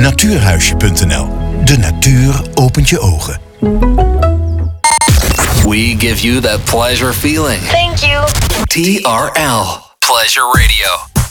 Natuurhuisje.nl. De natuur opent je ogen. We give you that pleasure feeling. Thank you. TRL. Pleasure Radio.